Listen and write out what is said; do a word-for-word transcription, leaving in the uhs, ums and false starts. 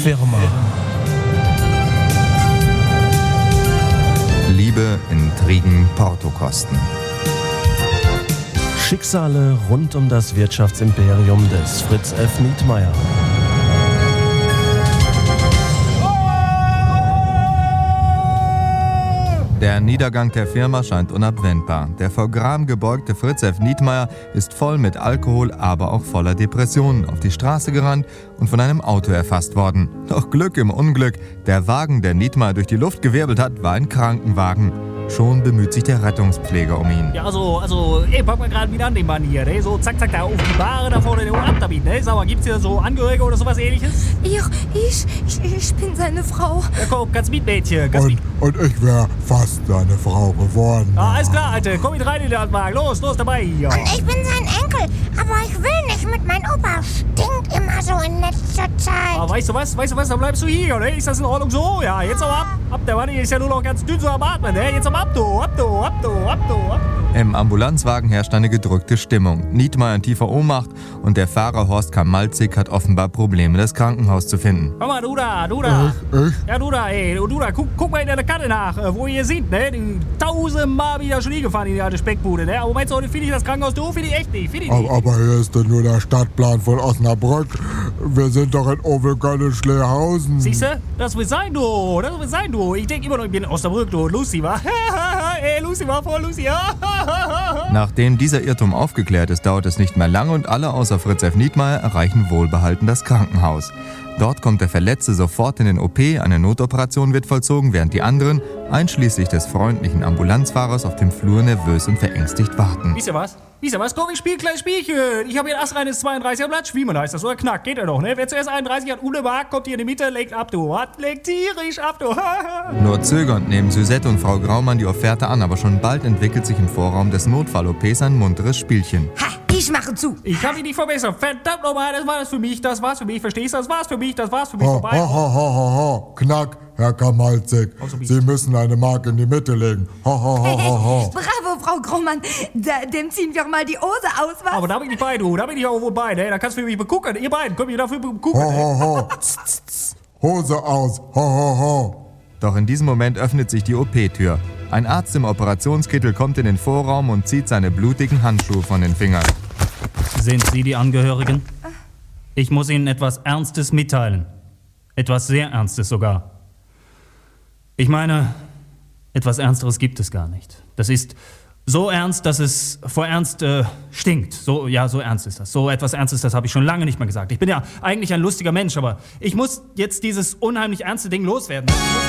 Firma. Liebe, Intrigen, Portokosten. Schicksale rund um das Wirtschaftsimperium des Fritz F. Nietmeyer. Der Niedergang der Firma scheint unabwendbar. Der vor Gram gebeugte Fritz F. Nietmeyer ist voll mit Alkohol, aber auch voller Depressionen auf die Straße gerannt und von einem Auto erfasst worden. Doch Glück im Unglück, der Wagen, der Nietmeyer durch die Luft gewirbelt hat, war ein Krankenwagen. Schon bemüht sich der Rettungspfleger um ihn. Ja, also, also, ey, pack mal gerade wieder an den Mann hier, ne? So, zack, zack, da auf die Bahre, da vorne, ab damit, ne? Sag mal, gibt's hier so Angehörige oder sowas Ähnliches? Ich, ich, ich, ich bin seine Frau. Ja, komm, ganz mit, Mädchen, ganz mit. Und, und ich wäre fast seine Frau geworden. Ah, alles klar, Alte, komm mit rein in den Wagen, los, los, dabei hier. Und ich bin sein Enkel, aber ich will nicht mit. Mein Opa stinkt immer so in letzter Zeit. Ah, weißt du was, weißt du was, dann bleibst du hier, ne? Ist das in Ordnung so? Ja, jetzt aber ab, ab, der Mann hier ist ja nur noch ganz dünn so am Atmen, ne? Jetzt aber ab, du, ab, du, ab, du, ab, du, ab, du. Im Ambulanzwagen herrscht eine gedrückte Stimmung. Nietmeyer in tiefer Ohnmacht und der Fahrer Horst Kamalzig hat offenbar Probleme, das Krankenhaus zu finden. Komm mal, du da, du da. Ich, ich? Ja, du da, ey, du da, guck, guck mal in der Karte nach, äh, wo ihr seht, ne? Die tausendmal wieder schon nie gefahren in die alte Speckbude, ne? Aber meinst du, heute finde ich das Krankenhaus doof? Finde ich echt nicht, finde ich nicht. Aber, aber hier ist doch nur der Stadtplan von Osnabrück. Wir sind doch in Ovelköln-Schlehausen. Siehste? Das wird sein, du. Das wird sein, du. Ich denke immer noch, ich bin in Osnabrück, du. Lucy war. Ey, Lucy war vor Lucy. Nachdem dieser Irrtum aufgeklärt ist, dauert es nicht mehr lange und alle außer Fritz F. Nietmeyer erreichen wohlbehalten das Krankenhaus. Dort kommt der Verletzte sofort in den O P, eine Notoperation wird vollzogen, während die anderen, einschließlich des freundlichen Ambulanzfahrers, auf dem Flur nervös und verängstigt warten. Wisst ihr was? Wisst ihr was? Komm, ich spiel ein kleines Spielchen. Ich habe hier ein astreines zweiunddreißiger Blatt. Schwiemen heißt das, oder? Knack, geht ja noch, ne? Wer zuerst einunddreißig hat, ohne Mark, kommt hier in die Mitte, legt ab, du. Hat, legt tierisch ab, du. Nur zögernd nehmen Suzette und Frau Graumann die Offerte an, aber schon bald entwickelt sich im Vorraum des Notfall-O Ps ein munteres Spielchen. Ha, ich mache zu. Ich hab ihn nicht verbessert. Verdammt nochmal, das war das für mich, das war's für mich. Verstehst du? Das war's für mich, das war's für mich. Ho, Vorbei. ho, ho, ho, ho, ho. Knack, Herr Kamalzig. Also, wie- Sie müssen eine Mark in die Mitte legen. Ho, ho, ho, ho, ho. Bravo, Frau Grummann. Da, dem ziehen wir mal die Hose aus, was? Aber da bin ich nicht bei, du. Da bin ich auch wohl bei, ne? Da kannst du mich begucken. Ihr beiden könnt mich dafür begucken, Ho, ne? ho, ho. Tss, tss, tss. Hose aus. Ho, ho, ho. Doch in diesem Moment öffnet sich die O P-Tür. Ein Arzt im Operationskittel kommt in den Vorraum und zieht seine blutigen Handschuhe von den Fingern. Sind Sie die Angehörigen? Ich muss Ihnen etwas Ernstes mitteilen. Etwas sehr Ernstes sogar. Ich meine, etwas Ernsteres gibt es gar nicht. Das ist so ernst, dass es vor Ernst äh, stinkt. So, ja, so ernst ist das. So etwas Ernstes, das habe ich schon lange nicht mehr gesagt. Ich bin ja eigentlich ein lustiger Mensch, aber ich muss jetzt dieses unheimlich ernste Ding loswerden.